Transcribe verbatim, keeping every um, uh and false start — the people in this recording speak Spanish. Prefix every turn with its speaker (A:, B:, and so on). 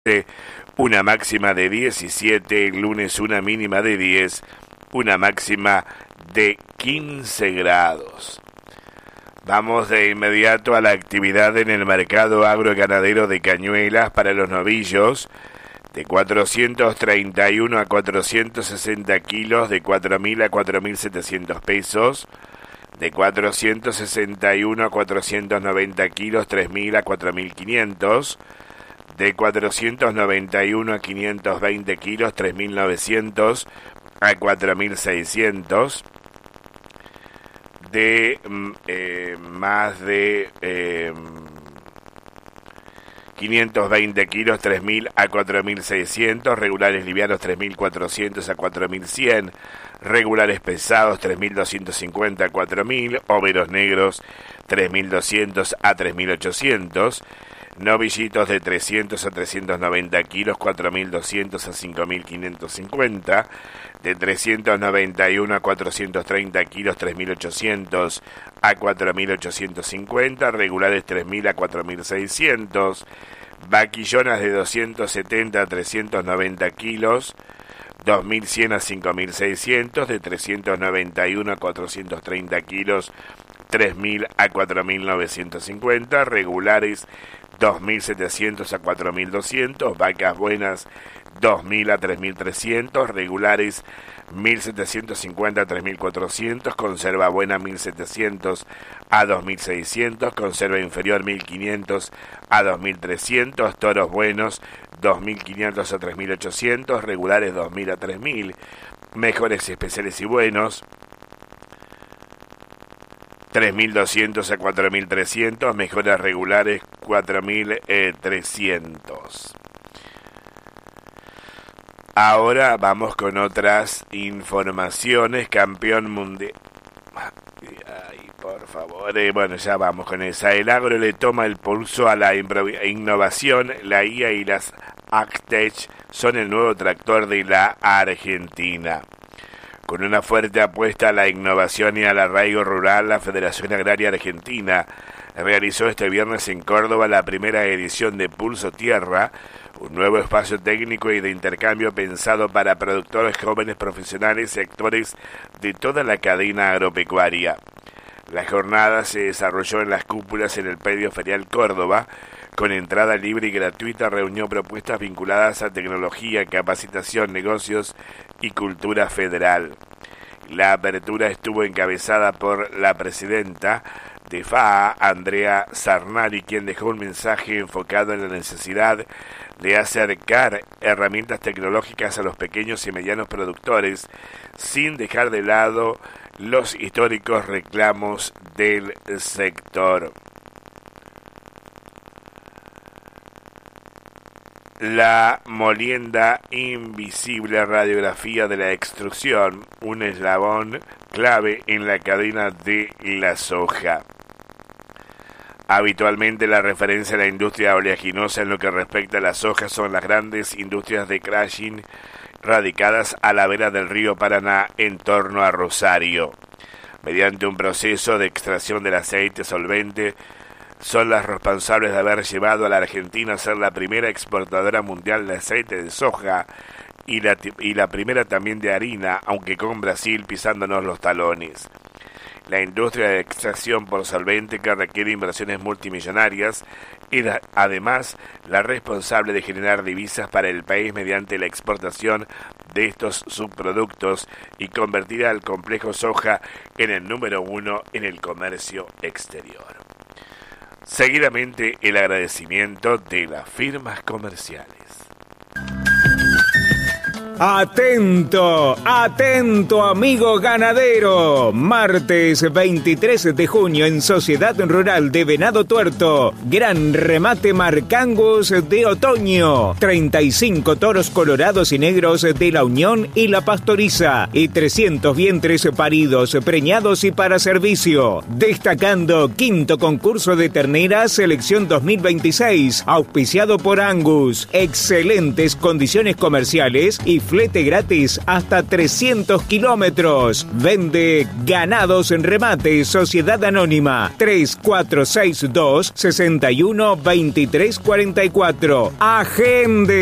A: una máxima de diecisiete, el lunes una mínima de diez, una máxima de quince grados. Vamos de inmediato a la actividad en el mercado agroganadero de Cañuelas para los novillos, de cuatrocientos treinta y uno a cuatrocientos sesenta kilos, de cuatro mil a cuatro mil setecientos pesos, de cuatrocientos sesenta y uno a cuatrocientos noventa kilos, tres mil a cuatro mil quinientos, de cuatrocientos noventa y uno a quinientos veinte kilos, tres mil novecientos a cuatro mil seiscientos, de eh, más de eh, quinientos veinte kilos, tres mil a cuatro mil seiscientos, regulares livianos tres mil cuatrocientos a cuatro mil cien, regulares pesados tres mil doscientos cincuenta a cuatro mil, óveros negros tres mil doscientos a tres mil ochocientos, novillitos de trescientos a trescientos noventa kilos, cuatro mil doscientos a cinco mil quinientos cincuenta, de trescientos noventa y uno a cuatrocientos treinta kilos, tres mil ochocientos a cuatro mil ochocientos cincuenta, regulares tres mil a cuatro mil seiscientos, vaquillonas de doscientos setenta a trescientos noventa kilos, dos mil cien a cinco mil seiscientos, de trescientos noventa y uno a cuatrocientos treinta kilos, tres mil a cuatro mil novecientos cincuenta, regulares dos mil setecientos a cuatro mil doscientos, vacas buenas dos mil a tres mil trescientos, regulares mil setecientos cincuenta a tres mil cuatrocientos, conserva buena mil setecientos a dos mil seiscientos, conserva inferior mil quinientos a dos mil trescientos, toros buenos dos mil quinientos a tres mil ochocientos, regulares dos mil a tres mil, mejores especiales y buenos tres mil doscientos a cuatro mil trescientos, mejoras regulares cuatro mil trescientos. Ahora vamos con otras informaciones. Campeón mundial. Ay, por favor. Eh, bueno, ya vamos con esa. El agro le toma el pulso a la innovación. La I A y las Actech son el nuevo tractor de la Argentina. Con una fuerte apuesta a la innovación y al arraigo rural, la Federación Agraria Argentina realizó este viernes en Córdoba la primera edición de Pulso Tierra, un nuevo espacio técnico y de intercambio pensado para productores jóvenes profesionales y actores de toda la cadena agropecuaria. La jornada se desarrolló en las cúpulas en el Predio Ferial Córdoba, con entrada libre y gratuita. Reunió propuestas vinculadas a tecnología, capacitación, negocios y cultura federal. La apertura estuvo encabezada por la presidenta de F A A, Andrea Sarnari, quien dejó un mensaje enfocado en la necesidad de acercar herramientas tecnológicas a los pequeños y medianos productores, sin dejar de lado los históricos reclamos del sector. La molienda invisible, radiografía de la extrusión, un eslabón clave en la cadena de la soja. Habitualmente la referencia a la industria oleaginosa en lo que respecta a la soja son las grandes industrias de crushing radicadas a la vera del río Paraná en torno a Rosario. Mediante un proceso de extracción del aceite solvente, son las responsables de haber llevado a la Argentina a ser la primera exportadora mundial de aceite de soja y la, y la primera también de harina, aunque con Brasil pisándonos los talones. La industria de extracción por solvente, que requiere inversiones multimillonarias, era además la responsable de generar divisas para el país mediante la exportación de estos subproductos y convertir al complejo soja en el número uno en el comercio exterior. Seguidamente, el agradecimiento de las firmas comerciales.
B: Atento, atento amigo ganadero. Martes veintitrés de junio en Sociedad Rural de Venado Tuerto. Gran remate Marcangus de otoño. treinta y cinco toros colorados y negros de la Unión y la Pastoriza. Y trescientos vientres paridos, preñados y para servicio. Destacando quinto concurso de terneras selección dos mil veintiséis. Auspiciado por Angus. Excelentes condiciones comerciales y flete gratis hasta trescientos kilómetros. Vende Ganados en Remate, Sociedad Anónima, tres cuatro seis dos, seis uno dos tres cuatro cuatro. Agende.